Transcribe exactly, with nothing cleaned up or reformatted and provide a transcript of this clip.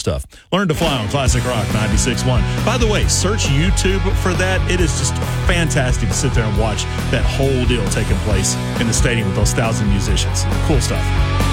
stuff. Learn to Fly on Classic Rock ninety-six point one. By the way, search YouTube for that. It is just fantastic to sit there and watch that whole deal taking place in the stadium with those thousand musicians. Cool stuff.